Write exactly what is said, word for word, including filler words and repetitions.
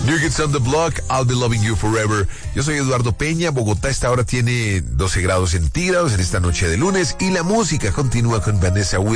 New Kids on the Block, I'll Be Loving You Forever. Yo soy Eduardo Peña. Bogotá esta hora tiene doce grados centígrados en esta noche de lunes y la música continúa con Vanessa Williams.